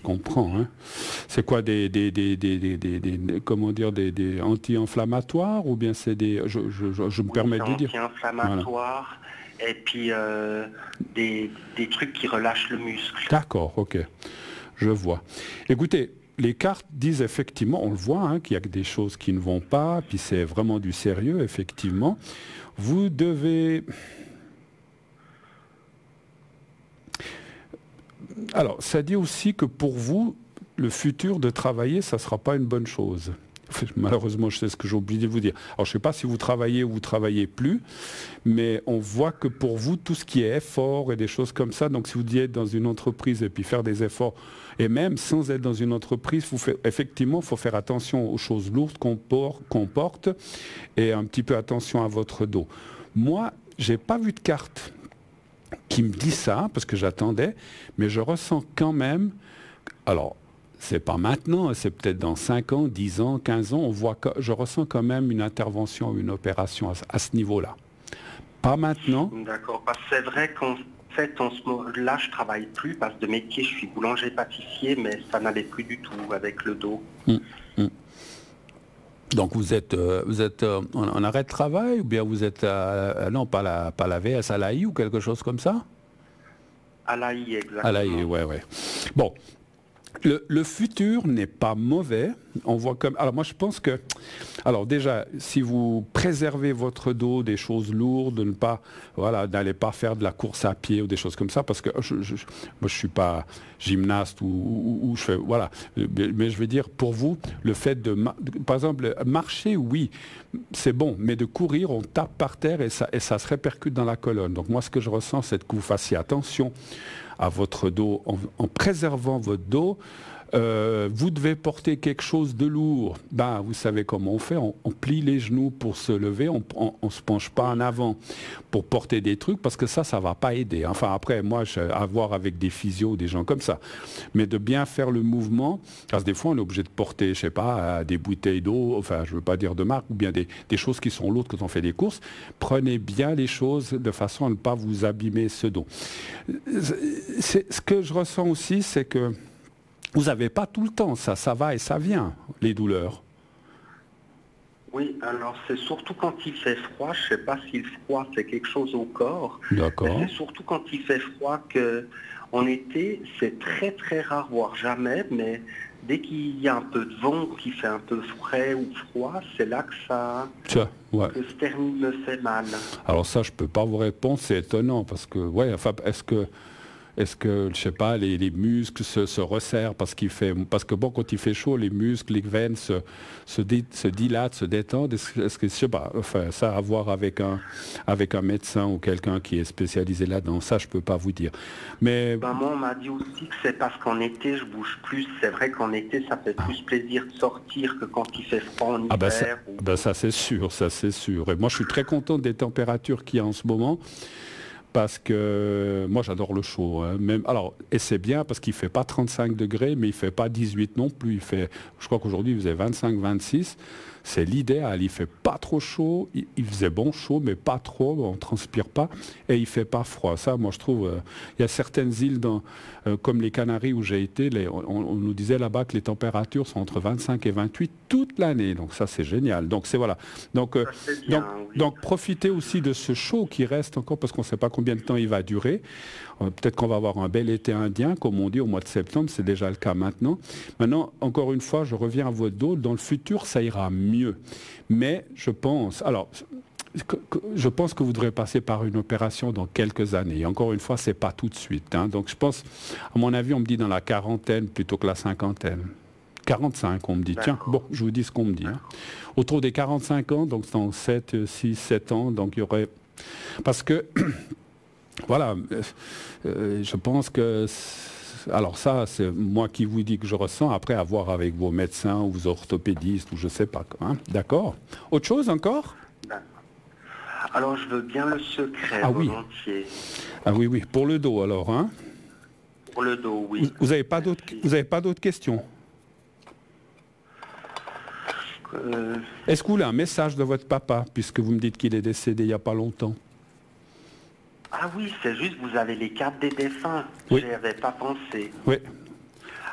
comprends. Hein. C'est quoi comment dire, des anti-inflammatoires ou bien c'est des... Je me permets de dire. Anti-inflammatoires et puis des trucs qui relâchent le muscle. D'accord, ok. Je vois. Écoutez, les cartes disent effectivement, on le voit, hein, qu'il y a des choses qui ne vont pas, puis c'est vraiment du sérieux, effectivement. Vous devez... Alors, ça dit aussi que pour vous, le futur de travailler, ça ne sera pas une bonne chose. Malheureusement, je sais ce que j'ai oublié de vous dire. Alors, je ne sais pas si vous travaillez ou vous ne travaillez plus, mais on voit que pour vous, tout ce qui est effort et des choses comme ça, donc si vous êtes dans une entreprise et puis faire des efforts, et même sans être dans une entreprise, effectivement, il faut faire attention aux choses lourdes qu'on porte et un petit peu attention à votre dos. Moi, je n'ai pas vu de carte qui me dit ça, parce que j'attendais, mais je ressens quand même, alors, c'est pas maintenant, c'est peut-être dans 5 ans, 10 ans, 15 ans, je ressens quand même une intervention, une opération à ce niveau-là. Pas maintenant. D'accord, parce que c'est vrai qu'en fait, en ce moment-là, je travaille plus, parce que de métier, je suis boulanger-pâtissier, mais ça n'allait plus du tout avec le dos. Donc vous êtes en arrêt de travail ou bien vous êtes non pas la VS à l'AI ou quelque chose comme ça? À l'AI, exactement. À l'AI, ouais. Bon, le futur n'est pas mauvais. On voit comme. Alors moi je pense que. Alors déjà, si vous préservez votre dos des choses lourdes, n'allez pas faire de la course à pied ou des choses comme ça, parce que moi je suis pas gymnaste ou je fais voilà. Mais je veux dire pour vous, le fait de par exemple marcher, oui, c'est bon, mais de courir, on tape par terre et ça se répercute dans la colonne. Donc moi ce que je ressens, c'est que vous fassiez attention à votre dos en préservant votre dos. Vous devez porter quelque chose de lourd. Vous savez comment on fait, on plie les genoux pour se lever, on se penche pas en avant pour porter des trucs, parce que ça va pas aider. Enfin après, moi, à voir avec des physios, des gens comme ça. Mais de bien faire le mouvement, parce que des fois, on est obligé de porter, je sais pas, des bouteilles d'eau, enfin, je veux pas dire de marque, ou bien des choses qui sont lourdes quand on fait des courses. Prenez bien les choses de façon à ne pas vous abîmer ce dos. Ce que je ressens aussi, c'est que vous n'avez pas tout le temps, ça va et ça vient, les douleurs. Oui, alors c'est surtout quand il fait froid, je ne sais pas si le froid c'est quelque chose au corps. D'accord. Mais c'est surtout quand il fait froid qu'en été, c'est très très rare, voire jamais, mais dès qu'il y a un peu de vent, qu'il fait un peu frais ou froid, c'est là que que ce sternum me fait mal. Alors ça, je ne peux pas vous répondre, c'est étonnant, parce que, est-ce que, je sais pas, les muscles se resserrent parce que bon, quand il fait chaud, les muscles, les veines se dilatent, se détendent. Est-ce que, je sais pas, enfin, ça a à voir avec un médecin ou quelqu'un qui est spécialisé là-dedans. Ça, je peux pas vous dire. Mais moi, on m'a dit aussi que c'est parce qu'en été, je bouge plus. C'est vrai qu'en été, ça fait plus plaisir de sortir que quand il fait froid en hiver. Ça c'est sûr, ça c'est sûr. Et moi, je suis très content des températures qu'il y a en ce moment. Parce que moi j'adore le chaud. Hein. Et c'est bien parce qu'il ne fait pas 35 degrés, mais il ne fait pas 18 non plus. Je crois qu'aujourd'hui il faisait 25-26. C'est l'idéal. Il ne fait pas trop chaud. Il faisait bon chaud, mais pas trop. On ne transpire pas. Et il ne fait pas froid. Ça, moi je trouve. Il y a certaines îles, comme les Canaries où j'ai été, on nous disait là-bas que les températures sont entre 25 et 28 toute l'année. Donc ça c'est génial. Donc c'est voilà. Donc profitez aussi de ce chaud qui reste encore, parce qu'on ne sait pas combien de temps il va durer. Peut-être qu'on va avoir un bel été indien, comme on dit, au mois de septembre. C'est déjà le cas maintenant. Maintenant, encore une fois, je reviens à votre dos. Dans le futur, ça ira mieux. Mais je pense que vous devrez passer par une opération dans quelques années. Et encore une fois, ce n'est pas tout de suite. Hein. Donc je pense, à mon avis, on me dit dans la quarantaine plutôt que la cinquantaine. 45, on me dit. D'accord. Tiens, bon, je vous dis ce qu'on me dit. Hein. Autour des 45 ans, donc dans 7, 6, 7 ans, donc il y aurait... Parce que, voilà, je pense que... Alors ça, c'est moi qui vous dis que je ressens, après à voir avec vos médecins ou vos orthopédistes ou je sais pas. Hein. D'accord. Autre chose encore ? Alors je veux bien le secret volontiers. Ah oui, pour le dos alors. Hein. Pour le dos, oui. Vous n'avez pas d'autres questions ? Est-ce que vous voulez un message de votre papa, puisque vous me dites qu'il est décédé il n'y a pas longtemps ? Ah oui, c'est juste, vous avez les cartes des défunts. Oui. Je n'y avais pas pensé. Oui,